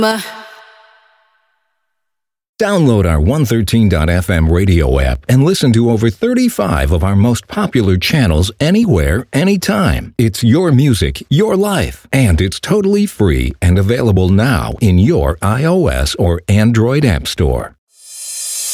Download our 113.fm radio app and listen to over 35 of our most popular channels anywhere, anytime. It's your music, your life, and it's totally free and available now in your iOS or Android app store.